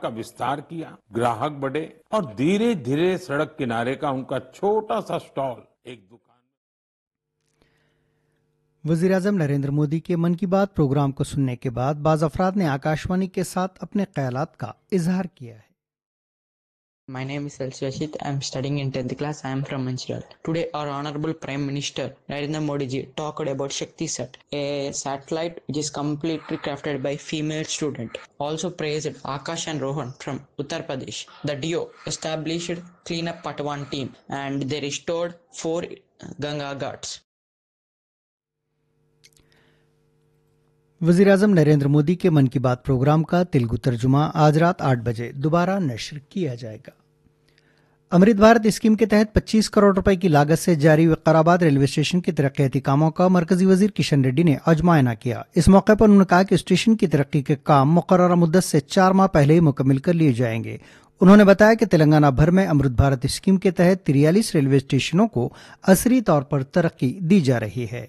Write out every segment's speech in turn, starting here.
का विस्तार किया, ग्राहक बढ़े और धीरे धीरे सड़क किनारे का उनका छोटा सा स्टॉल एक दुकान। वज़ीर-ए-आज़म नरेंद्र मोदी के मन की बात प्रोग्राम को सुनने के बाद बाज़ अफराद ने आकाशवाणी के साथ अपने ख्यालात का इजहार किया है। My name is Rashid. I am studying in 10th class. I am from Manchiral. Today, our Honorable Prime Minister Narendra Modi ji talked about Shakti Sat, a satellite which is completely crafted by female student. Also praised Akash and Rohan from Uttar Pradesh. The duo established cleanup Patwan team and they restored 4 Ganga Ghats. वज़ीर-ए-आज़म नरेंद्र मोदी के मन की बात programme का तेलुगु तर्जुमा आज रात 8 बजे दोबारा नश्र किया जाएगा। अमृत भारत स्कीम के तहत 25 करोड़ रुपए की लागत से जारी विकाराबाद रेलवे स्टेशन की तरक्याती कामों का मरकजी वजीर किशन रेड्डी ने आज मुआयना किया। इस मौके पर उन्होंने कहा कि स्टेशन की तरक्की के काम मुकर्ररा मुद्दत से 4 माह पहले ही मुकम्मल कर लिए जाएंगे। उन्होंने बताया कि तेलंगाना भर में अमृत भारत स्कीम के तहत 43 रेलवे स्टेशनों को असरी तौर पर तरक्की दी जा रही है।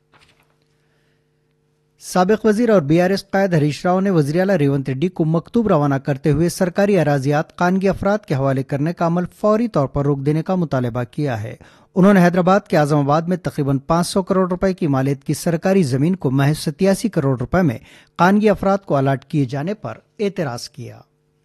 साबिक वजीर और बीआरएस कायद हरीश राव ने वज़ीर आला रेवंत रेड्डी को मकतूब रवाना करते हुए सरकारी अराजियात कानगी अफराद के हवाले करने का अमल फौरी तौर पर रोक देने का मुतालबा किया है। उन्होंने हैदराबाद के आजमाबाद में तकरीबन 500 करोड़ रुपए की मालियत की सरकारी जमीन को महज 87 करोड़ रुपए में कानगी अफराद को अलाट किए जाने पर एतराज किया।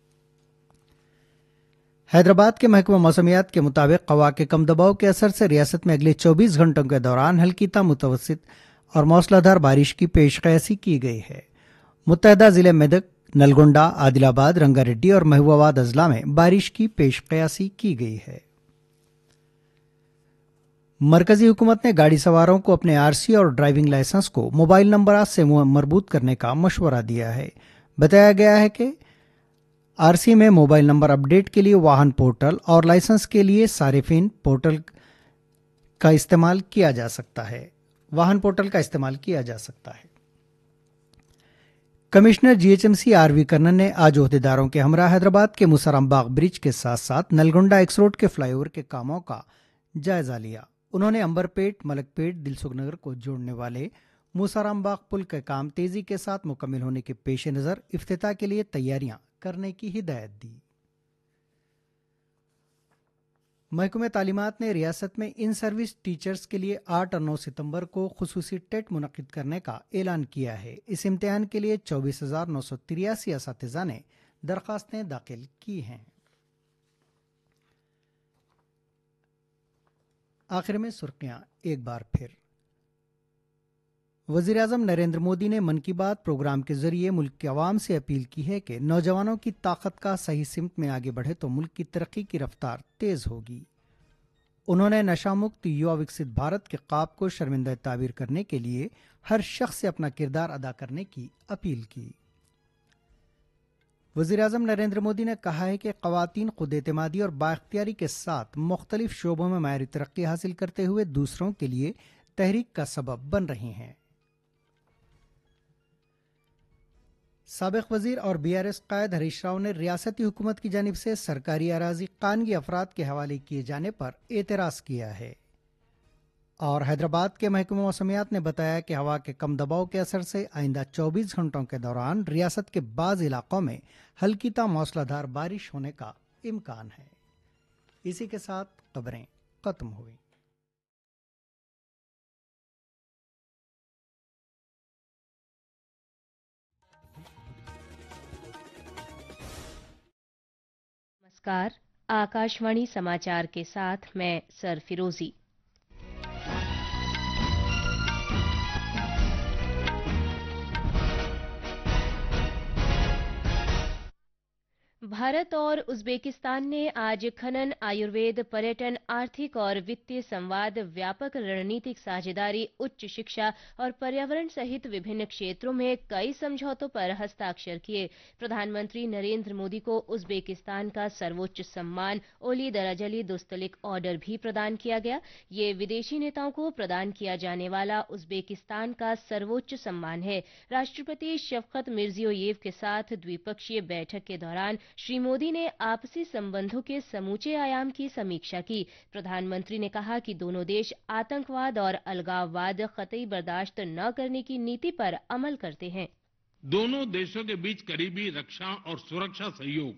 हैदराबाद के महकमा मौसमियात के मुताबिक हवा के कम दबाव के असर से रियासत में अगले 24 घंटों के दौरान हल्की ता मुतवस्सित और मौसलाधार बारिश की पेशकशी की गई है। मुत्तहदा जिले मेदक, नलगोंडा, आदिलाबाद, रंगारेड्डी और महबूबाबाद अजला में बारिश की पेशकशी की गई है। मरकजी हुकूमत ने गाड़ी सवारों को अपने आरसी और ड्राइविंग लाइसेंस को मोबाइल नंबर से मरबूत करने का मशवरा दिया है। बताया गया है कि आरसी में मोबाइल नंबर अपडेट के लिए वाहन पोर्टल और लाइसेंस के लिए सारिफिन पोर्टल का इस्तेमाल किया जा सकता है। कमिश्नर जीएचएमसी आरवी कर्नन ने आज ओहदेदारों के हमरा हैदराबाद के मुसारामबाग ब्रिज के साथ साथ नलगोंडा एक्स रोड के फ्लाईओवर के कामों का जायजा लिया। उन्होंने अंबरपेट, मलकपेट, दिलसुखनगर को जोड़ने वाले मुसारामबाग पुल के काम तेजी के साथ मुकम्मल होने के पेश नज़र इफ्तिताह के लिए तैयारियां करने की हिदायत दी। महकमे तालीमात ने रियासत में इन सर्विस टीचर्स के लिए 8 और 9 सितंबर को खुसूसी टेट मुनक्किद करने का ऐलान किया है। इस इम्तिहान के लिए 24,983 असातिज़ा ने दरखास्तें दाखिल की हैं। आखिर में सुर्खियां एक बार फिर। वज़ीर-ए-आज़म नरेंद्र मोदी ने मन की बात प्रोग्राम के जरिए मुल्क के अवाम से अपील की है कि नौजवानों की ताकत का सही सिमत में आगे बढ़े तो मुल्क की तरक्की की रफ्तार तेज होगी। उन्होंने नशा मुक्त युवा विकसित भारत के ख्वाब को शर्मिंदा ताबीर करने के लिए हर शख्स से अपना किरदार अदा करने की अपील की। वज़ीर-ए-आज़म नरेंद्र मोदी ने कहा है कि ख़वातीन खुद-एतमादी और बाइख्तियारी के साथ मुख्तलिफ शोबों में मायरी तरक्की हासिल करते हुए दूसरों के लिए तहरीक का सबब बन रही हैं। साबिक वजीर और बीआरएस कायद हरीश राव ने रियासती हुकूमत की जानिब से सरकारी अराजी कानगी अफराद के हवाले किए जाने पर एतराज़ किया है। और हैदराबाद के महकमा मौसमियात ने बताया कि हवा के कम दबाव के असर से आइंदा 24 घंटों के दौरान रियासत के बाज़ इलाकों में हल्की ता मौसलाधार बारिश होने का इम्कान है। इसी के साथ खबरें खत्म हुई। नमस्कार, आकाशवाणी समाचार के साथ मैं सर फिरोजी। भारत और उज़्बेकिस्तान ने आज खनन, आयुर्वेद, पर्यटन, आर्थिक और वित्तीय संवाद, व्यापक रणनीतिक साझेदारी, उच्च शिक्षा और पर्यावरण सहित विभिन्न क्षेत्रों में कई समझौतों पर हस्ताक्षर किए। प्रधानमंत्री नरेंद्र मोदी को उज़्बेकिस्तान का सर्वोच्च सम्मान ओली दराजली दोस्तलिक ऑर्डर भी प्रदान किया गया। ये विदेशी नेताओं को प्रदान किया जाने वाला उज़्बेकिस्तान का सर्वोच्च सम्मान है। राष्ट्रपति शफकत मिर्जियोयेव के साथ द्विपक्षीय बैठक के दौरान श्री मोदी ने आपसी संबंधों के समूचे आयाम की समीक्षा की। प्रधानमंत्री ने कहा कि दोनों देश आतंकवाद और अलगाववाद कतई बर्दाश्त न करने की नीति पर अमल करते हैं। दोनों देशों के बीच करीबी रक्षा और सुरक्षा सहयोग